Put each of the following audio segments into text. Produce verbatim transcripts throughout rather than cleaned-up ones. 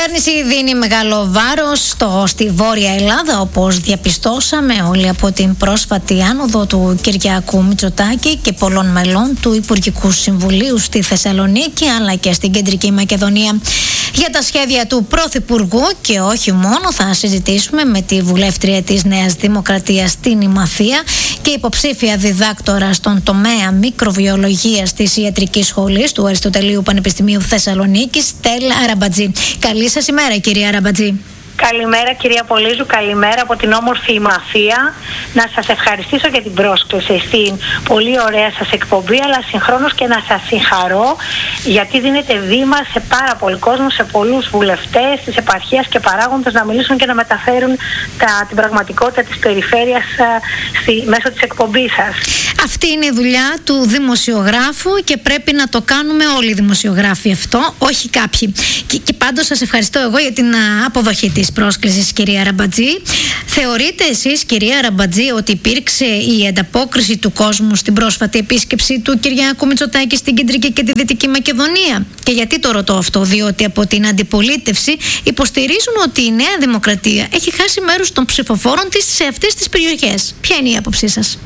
κυβέρνηση δίνει μεγάλο βάρος στο, στη Βόρεια Ελλάδα, όπως διαπιστώσαμε όλοι από την πρόσφατη άνοδο του Κυριάκου Μητσοτάκη και πολλών μελών του Υπουργικού Συμβουλίου στη Θεσσαλονίκη αλλά και στην Κεντρική Μακεδονία. Για τα σχέδια του Πρωθυπουργού και όχι μόνο θα συζητήσουμε με τη βουλεύτρια της Νέας Δημοκρατίας την Ημαθία και υποψήφια διδάκτορα στον τομέα μικροβιολογίας της Ιατρικής Σχολής του Αριστοτελείου Πανεπιστημίου Θεσσαλονίκης, Στέλλα Αραμπατζή. Καλή σας ημέρα, κυρία Αραμπατζή. Καλημέρα κυρία Πολύζου, καλημέρα από την όμορφη Ημαθία. Να σας ευχαριστήσω για την πρόσκληση στην πολύ ωραία σας εκπομπή, αλλά συγχρόνως και να σας συγχαρώ γιατί δίνετε βήμα σε πάρα πολύ κόσμο, σε πολλούς βουλευτές της επαρχίας και παράγοντες να μιλήσουν και να μεταφέρουν τα, την πραγματικότητα της περιφέρειας α, στη, μέσω της εκπομπής σας. Αυτή είναι η δουλειά του δημοσιογράφου και πρέπει να το κάνουμε όλοι οι δημοσιογράφοι αυτό, όχι κάποιοι. Και, και πάντως σας ευχαριστώ εγώ για την α, αποδοχή της πρόσκλησης, κυρία Αραμπατζή. Θεωρείτε εσείς, κυρία Αραμπατζή, ότι υπήρξε η ανταπόκριση του κόσμου στην πρόσφατη επίσκεψη του Κυριάκου Μητσοτάκη στην Κεντρική και τη Δυτική Μακεδονία? Και γιατί το ρωτώ αυτό? Διότι από την αντιπολίτευση υποστηρίζουν ότι η Νέα Δημοκρατία έχει χάσει μέρος των ψηφοφόρων της σε αυτές τις περιοχές. Ποια είναι η άποψή σας?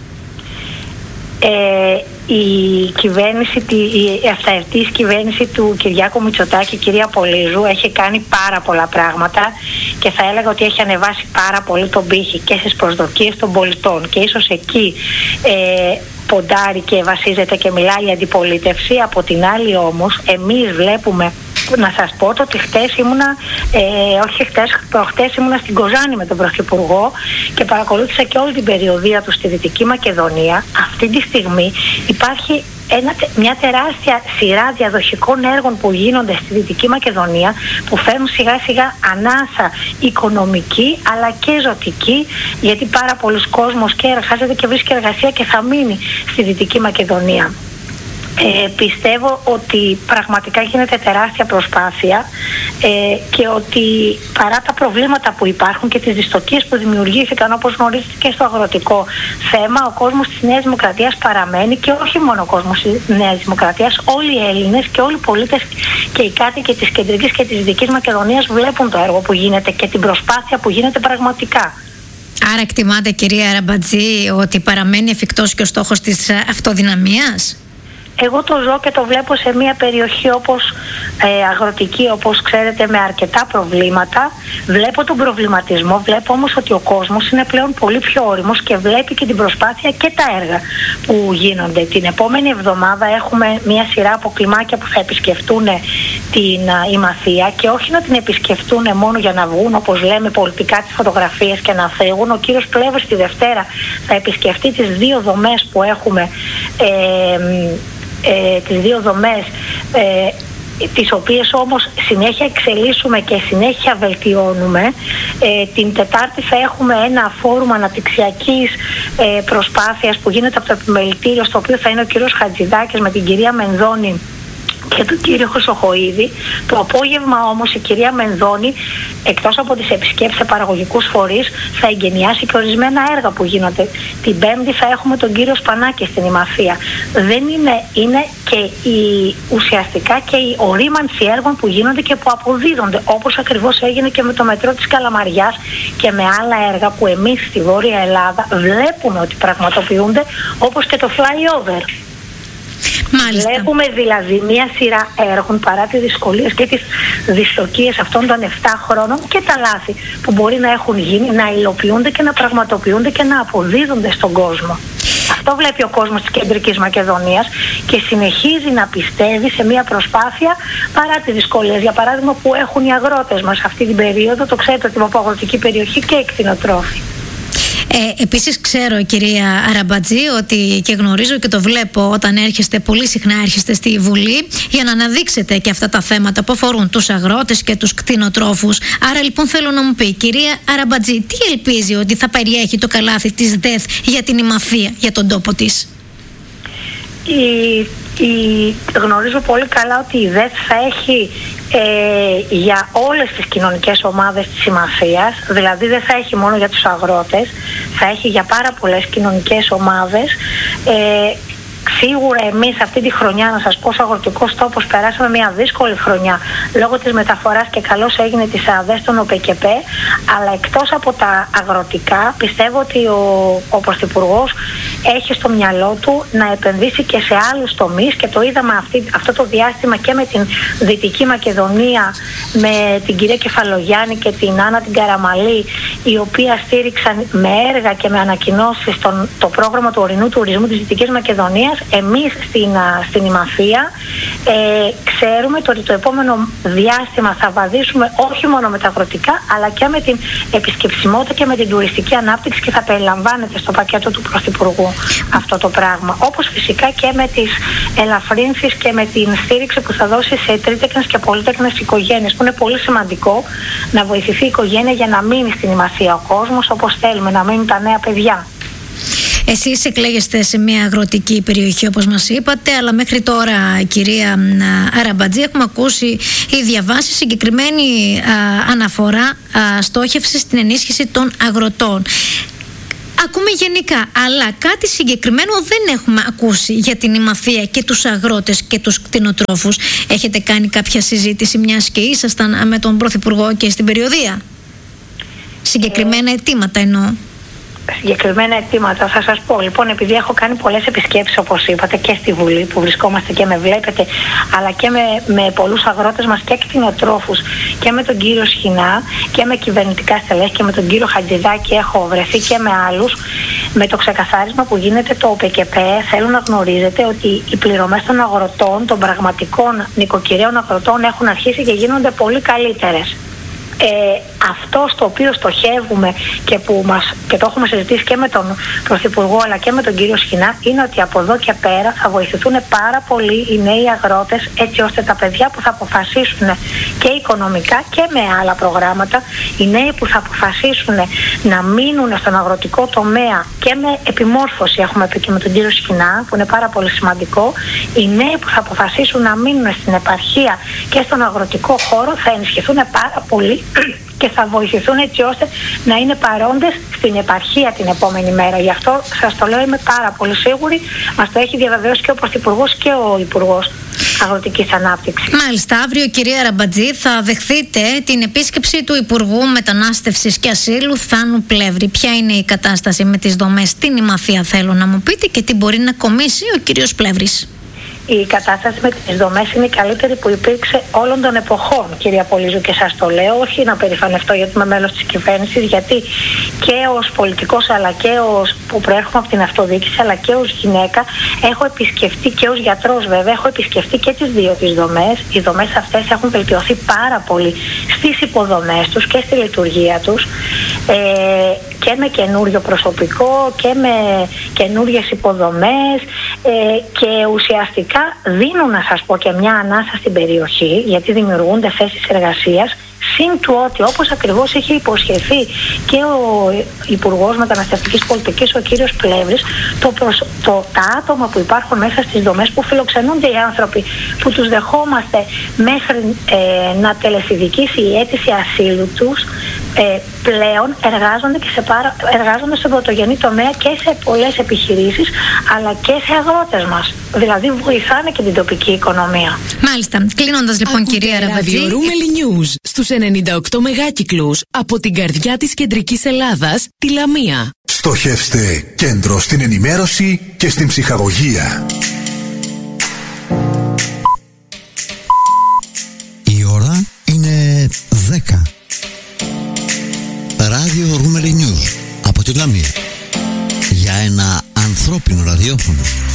Ε, η κυβέρνηση, η αυταετής κυβέρνηση του Κυριάκου Μητσοτάκη, κυρία Πολύζου, έχει κάνει πάρα πολλά πράγματα και θα έλεγα ότι έχει ανεβάσει πάρα πολύ τον πύχη και στις προσδοκίες των πολιτών και ίσως εκεί ε, ποντάρει και βασίζεται και μιλάει η αντιπολίτευση. Από την άλλη όμως εμείς βλέπουμε, να σας πω ότι χτες ήμουνα, ε, όχι χτες, προχτές ήμουνα στην Κοζάνη με τον Πρωθυπουργό και παρακολούθησα και όλη την περιοδία του στη Δυτική Μακεδονία. Αυτή τη στιγμή υπάρχει ένα, μια τεράστια σειρά διαδοχικών έργων που γίνονται στη Δυτική Μακεδονία που φέρνουν σιγά σιγά ανάσα οικονομική αλλά και ζωτική, γιατί πάρα πολλοί κόσμος και εργάζεται και βρίσκει εργασία και θα μείνει στη Δυτική Μακεδονία. Ε, πιστεύω ότι πραγματικά γίνεται τεράστια προσπάθεια ε, και ότι παρά τα προβλήματα που υπάρχουν και τις δυστοκίες που δημιουργήθηκαν, όπως γνωρίζετε και στο αγροτικό θέμα, ο κόσμος της Νέας Δημοκρατίας παραμένει, και όχι μόνο ο κόσμος της Νέας Δημοκρατίας, όλοι οι Έλληνες και όλοι οι πολίτες και οι κάτοικοι της Κεντρικής και της Δυτικής Μακεδονίας βλέπουν το έργο που γίνεται και την προσπάθεια που γίνεται πραγματικά. Άρα εκτιμάτε, κυρία Αραμπατζή, ότι παραμένει εφικτός και ο στόχος της αυτοδυναμίας? Εγώ το ζω και το βλέπω σε μια περιοχή όπως ε, αγροτική, όπως ξέρετε, με αρκετά προβλήματα. Βλέπω τον προβληματισμό, βλέπω όμως ότι ο κόσμος είναι πλέον πολύ πιο όριμος και βλέπει και την προσπάθεια και τα έργα που γίνονται. Την επόμενη εβδομάδα έχουμε μια σειρά από κλιμάκια που θα επισκεφτούν την uh, Ημαθία, και όχι να την επισκεφτούν μόνο για να βγουν, όπως λέμε πολιτικά, τις φωτογραφίες και να φύγουν. Ο κύριος Πλεύρης τη Δευτέρα θα επισκεφτεί τις δύο δομές που έχουμε, ε, Ε, τις δύο δομές, ε, τις οποίες όμως συνέχεια εξελίσσουμε και συνέχεια βελτιώνουμε. Ε, την Τετάρτη θα έχουμε ένα φόρουμ αναπτυξιακής ε, προσπάθειας που γίνεται από το επιμελητήριο, στο οποίο θα είναι ο κύριος Χατζηδάκης με την κυρία Μενδώνη και τον κύριο Χρυσοχοΐδη. Το απόγευμα όμως η κυρία Μενδώνη, εκτός από τις επισκέψεις σε παραγωγικούς φορείς, θα εγκαινιάσει και ορισμένα έργα που γίνονται. Την Πέμπτη θα έχουμε τον κύριο Σπανάκη στην Ημαθία. Δεν είναι, είναι και η, ουσιαστικά και η ορίμανση έργων που γίνονται και που αποδίδονται, όπως ακριβώς έγινε και με το μετρό της Καλαμαριάς και με άλλα έργα που εμείς στη Βόρεια Ελλάδα βλέπουμε ότι πραγματοποιούνται, όπως και το flyover. Μάλιστα. Βλέπουμε δηλαδή μια σειρά έργων, παρά τις δυσκολίες και τις δυστοκίες αυτών των επτά χρόνων και τα λάθη που μπορεί να έχουν γίνει, να υλοποιούνται και να πραγματοποιούνται και να αποδίδονται στον κόσμο. Αυτό βλέπει ο κόσμος της Κεντρικής Μακεδονίας και συνεχίζει να πιστεύει σε μια προσπάθεια παρά τις δυσκολίες. Για παράδειγμα, που έχουν οι αγρότες μας αυτή την περίοδο, το ξέρετε ότι είμαι από αγροτική περιοχή, και εκτινοτρόφοι. Ε, επίσης ξέρω, κυρία Αραμπατζή, ότι και γνωρίζω και το βλέπω όταν έρχεστε, πολύ συχνά έρχεστε στη Βουλή για να αναδείξετε και αυτά τα θέματα που αφορούν τους αγρότες και τους κτηνοτρόφους. Άρα λοιπόν θέλω να μου πει, κυρία Αραμπατζή, τι ελπίζει ότι θα περιέχει το καλάθι της ΔΕΘ για την Ημαθία, για τον τόπο της? Η, η, γνωρίζω πολύ καλά ότι η ΔΕΘ θα έχει ε, για όλες τις κοινωνικές ομάδες της Ημαθίας, δηλαδή δεν θα έχει μόνο για τους αγρότες, θα έχει για πάρα πολλές κοινωνικές ομάδες. Ε, Σίγουρα εμείς αυτή τη χρονιά, να σας πω, ως αγροτικός τόπος περάσαμε μια δύσκολη χρονιά λόγω της μεταφοράς και καλώς έγινε της ΑΔΕ στον ΟΠΕΚΕΠΕ, αλλά εκτός από τα αγροτικά πιστεύω ότι ο, ο Πρωθυπουργός έχει στο μυαλό του να επενδύσει και σε άλλους τομείς και το είδαμε αυτή, αυτό το διάστημα και με την Δυτική Μακεδονία, με την κυρία Κεφαλογιάννη και την Άννα την Καραμαλή, οι οποία στήριξαν με έργα και με ανακοινώσεις τον, το πρόγραμμα του ορεινού τουρισμού της Δυτικής Μακεδονίας. Εμείς στην, στην Ημαθία ε, ξέρουμε ότι το επόμενο διάστημα θα βαδίσουμε όχι μόνο με τα αγροτικά, αλλά και με την επισκεψιμότητα και με την τουριστική ανάπτυξη, και θα περιλαμβάνεται στο πακέτο του Πρωθυπουργού αυτό το πράγμα. Όπως φυσικά και με τις ελαφρύνσεις και με την στήριξη που θα δώσει σε τρίτεκνες και πολύτεκνες οικογένειες, που είναι πολύ σημαντικό να βοηθηθεί η οικογένεια για να μείνει στην Ημαθία ο κόσμος όπως θέλουμε, να μείνουν τα νέα παιδιά. Εσείς εκλέγεστε σε μια αγροτική περιοχή όπως μας είπατε, αλλά μέχρι τώρα, κυρία Αραμπατζή, έχουμε ακούσει ή διαβάσει συγκεκριμένη α, αναφορά α, στόχευση στην ενίσχυση των αγροτών. Ακούμε γενικά, αλλά κάτι συγκεκριμένο δεν έχουμε ακούσει για την Ημαθία και τους αγρότες και τους κτηνοτρόφους. Έχετε κάνει κάποια συζήτηση, μιας και ήσασταν με τον Πρωθυπουργό και στην περιοδία? Συγκεκριμένα αιτήματα εννοώ. Συγκεκριμένα αιτήματα θα σας πω. Λοιπόν, επειδή έχω κάνει πολλές επισκέψεις όπως είπατε και στη Βουλή που βρισκόμαστε και με βλέπετε, αλλά και με, με πολλούς αγρότες μας και κτηνοτρόφους και με τον κύριο Σχοινά και με κυβερνητικά στελέχη και με τον κύριο Χατζηδάκη έχω βρεθεί και με άλλους. Με το ξεκαθάρισμα που γίνεται το ΟΠΕΚΕΠΕ, θέλω να γνωρίζετε ότι οι πληρωμές των αγροτών, των πραγματικών νοικοκυρέων αγροτών, έχουν αρχίσει και γίνονται πολύ καλύτερες. Ε, αυτό στο οποίο στοχεύουμε και, που μας, και το έχουμε συζητήσει και με τον Πρωθυπουργό αλλά και με τον κύριο Σχοινά, είναι ότι από εδώ και πέρα θα βοηθηθούν πάρα πολύ οι νέοι αγρότες, έτσι ώστε τα παιδιά που θα αποφασίσουν και οικονομικά και με άλλα προγράμματα, οι νέοι που θα αποφασίσουν να μείνουν στον αγροτικό τομέα και με επιμόρφωση, έχουμε πει και με τον κύριο Σχοινά, που είναι πάρα πολύ σημαντικό, οι νέοι που θα αποφασίσουν να μείνουν στην επαρχία και στον αγροτικό χώρο θα ενισχυθούν πάρα πολύ και θα βοηθηθούν έτσι ώστε να είναι παρόντες στην επαρχία την επόμενη μέρα. Γι' αυτό σας το λέω, είμαι πάρα πολύ σίγουρη. Μας το έχει διαβεβαιώσει και ο Πρωθυπουργός και ο Υπουργός Αγροτικής Ανάπτυξης. Μάλιστα, αύριο, κυρία Αραμπατζή, θα δεχθείτε την επίσκεψη του Υπουργού Μετανάστευσης και Ασύλου Θάνου Πλεύρη. Ποια είναι η κατάσταση με τις δομές στην Ημαθία, θέλω να μου πείτε, και τι μπορεί να κομίσει ο κύριος Πλεύρης? Η κατάσταση με τις δομές είναι η καλύτερη που υπήρξε όλων των εποχών, κυρία Πολύζου, και σας το λέω, όχι να περηφανευτώ γιατί είμαι μέλος της κυβέρνησης, γιατί και ως πολιτικός αλλά και ως που προέρχομαι από την αυτοδιοίκηση αλλά και ως γυναίκα έχω επισκεφτεί, και ως γιατρός βέβαια, έχω επισκεφτεί και τις δύο τις δομές. Οι δομές αυτές έχουν βελτιωθεί πάρα πολύ στις υποδομές τους και στη λειτουργία τους, ε, και με καινούριο προσωπικό και με καινούριες υποδομές, ε, και ουσιαστικά δίνουν, να σας πω, και μια ανάσα στην περιοχή, γιατί δημιουργούνται θέσεις εργασίας, συν του ότι, όπως ακριβώς είχε υποσχεθεί και ο Υπουργός Μεταναστευτικής Πολιτικής, ο κύριος Πλεύρης, το προσ... το... τα άτομα που υπάρχουν μέσα στις δομές, που φιλοξενούνται οι άνθρωποι, που τους δεχόμαστε μέχρι ε, να τελεσιδικήσει η αίτηση ασύλου τους, ε, πλέον εργάζονται, και σε πάρα... εργάζονται στον πρωτογενή τομέα και σε πολλές επιχειρήσεις, αλλά και σε αγρότες μας. Δηλαδή βοηθάνε και την τοπική οικονομία. Μάλιστα. Κλείνοντας λοιπόν, ακούτε, κυρία Αραμπατζή, Ραδιορούμελη News στους ενενήντα οκτώ μεγάκυκλους από την καρδιά της κεντρικής Ελλάδας, τη Λαμία. Στοχεύστε κέντρο στην ενημέρωση και στην ψυχαγωγία. Η ώρα είναι δέκα. Ραδιορούμελη News από τη Λαμία. Για ένα ανθρώπινο ραδιόφωνο.